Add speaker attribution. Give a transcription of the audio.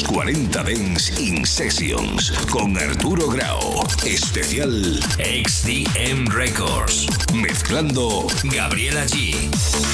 Speaker 1: 40 Dance in Sessions con Arturo Grau. Especial XDM Records. Mezclando Gabriela G.